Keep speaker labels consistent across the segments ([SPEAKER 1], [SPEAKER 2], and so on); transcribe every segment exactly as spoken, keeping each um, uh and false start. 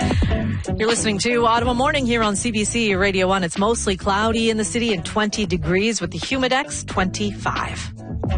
[SPEAKER 1] You're listening to Ottawa Morning here on C B C Radio one. It's mostly cloudy in the city and twenty degrees with the Humidex twenty-five.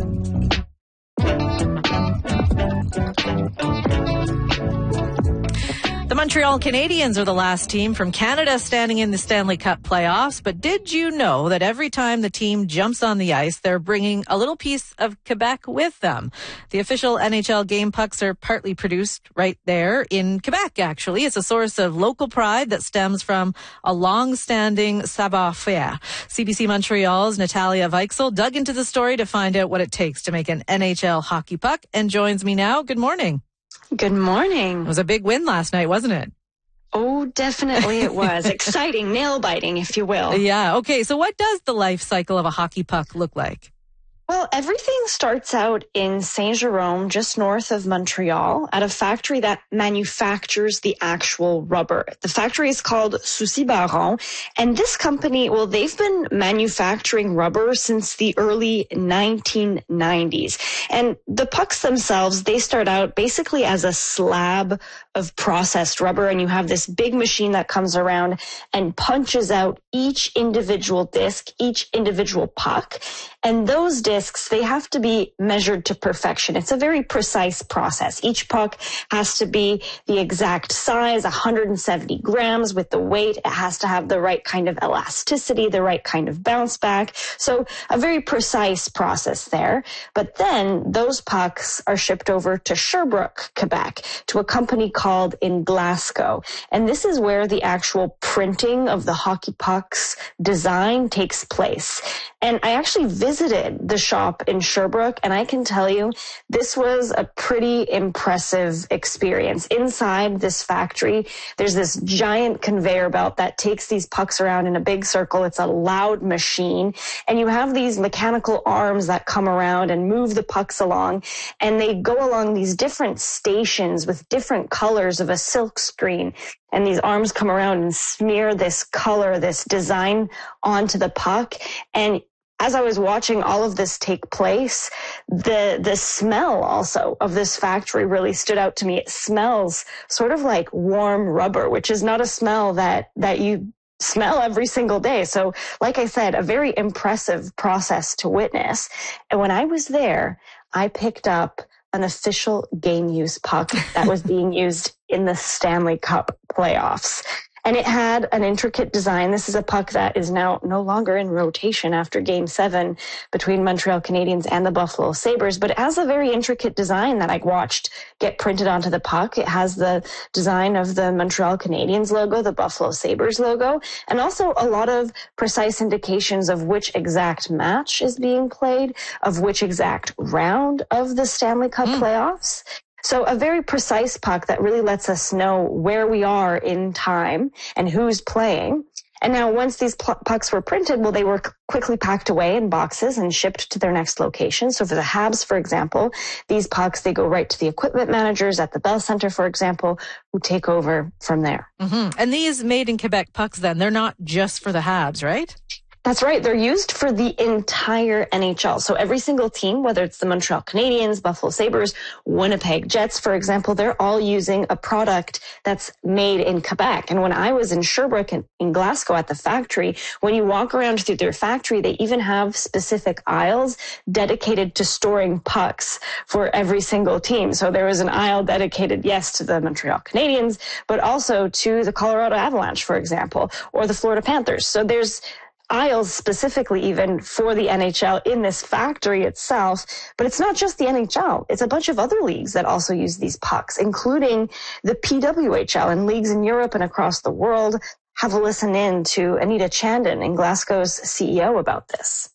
[SPEAKER 1] The Montreal Canadiens are the last team from Canada standing in the Stanley Cup playoffs. But did you know that every time the team jumps on the ice, they're bringing a little piece of Quebec with them? The official N H L game pucks are partly produced right there in Quebec, actually. It's a source of local pride that stems from a long-standing savoir-faire. C B C Montreal's Natalia Weichsel dug into the story to find out what it takes to make an N H L hockey puck and joins me now. Good morning.
[SPEAKER 2] Good morning.
[SPEAKER 1] It was a big win last night, wasn't it?
[SPEAKER 2] Oh, definitely it was. Exciting, nail-biting, if you will.
[SPEAKER 1] Yeah. Okay, so what does the life cycle of a hockey puck look like?
[SPEAKER 2] Well, everything starts out in Saint-Jérôme, just north of Montreal, at a factory that manufactures the actual rubber. The factory is called Soucy Baron, and this company, well, they've been manufacturing rubber since the early nineteen nineties. And the pucks themselves, they start out basically as a slab of processed rubber, and you have this big machine that comes around and punches out each individual disc, each individual puck, and those discs, they have to be measured to perfection. It's a very precise process. Each puck has to be the exact size, one hundred seventy grams with the weight. It has to have the right kind of elasticity, the right kind of bounce back. So a very precise process there. But then those pucks are shipped over to Sherbrooke, Quebec, to a company called In Glasgow. And this is where the actual printing of the hockey puck's design takes place. And I actually visited the shop in Sherbrooke, and I can tell you this was a pretty impressive experience. Inside this factory, there's this giant conveyor belt that takes these pucks around in a big circle. It's a loud machine, and you have these mechanical arms that come around and move the pucks along, and they go along these different stations with different colors of a silk screen. And these arms come around and smear this color, this design onto the puck. And as I was watching all of this take place, the the smell also of this factory really stood out to me. It smells sort of like warm rubber, which is not a smell that, that you smell every single day. So like I said, a very impressive process to witness. And when I was there, I picked up an official game use puck that was being used in the Stanley Cup playoffs. And it had an intricate design. This is a puck that is now no longer in rotation after Game seven between Montreal Canadiens and the Buffalo Sabres, but it has a very intricate design that I watched get printed onto the puck. It has the design of the Montreal Canadiens logo, the Buffalo Sabres logo, and also a lot of precise indications of which exact match is being played, of which exact round of the Stanley Cup mm. playoffs. So a very precise puck that really lets us know where we are in time and who's playing. And now once these pucks were printed, well, they were quickly packed away in boxes and shipped to their next location. So for the Habs, for example, these pucks, they go right to the equipment managers at the Bell Center, for example, who take over from there.
[SPEAKER 1] Mm-hmm. And these made in Quebec pucks, then, they're not just for the Habs, right?
[SPEAKER 2] That's right. They're used for the entire N H L. So every single team, whether it's the Montreal Canadiens, Buffalo Sabres, Winnipeg Jets, for example, they're all using a product that's made in Quebec. And when I was in Sherbrooke and in Glasgow at the factory, when you walk around through their factory, they even have specific aisles dedicated to storing pucks for every single team. So there was an aisle dedicated, yes, to the Montreal Canadiens, but also to the Colorado Avalanche, for example, or the Florida Panthers. So there's aisles specifically even for the N H L in this factory itself. But it's not just the N H L. It's a bunch of other leagues that also use these pucks, including the P W H L, and leagues in Europe and across the world. Have a listen in to Anita Chandon in Glasgow's C E O about this.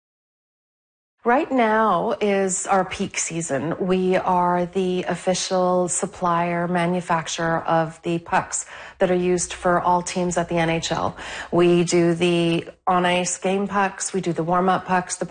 [SPEAKER 3] Right now is our peak season. We are the official supplier, manufacturer of the pucks that are used for all teams at the N H L. We do the on-ice game pucks, we do the warm-up pucks, the